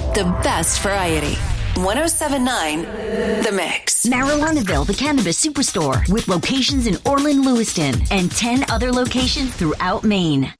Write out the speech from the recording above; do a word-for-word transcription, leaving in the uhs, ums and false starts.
the best variety. one oh seven point nine The Mix. Marijuanaville, the cannabis superstore, with locations in Orland, Lewiston, and ten other locations throughout Maine.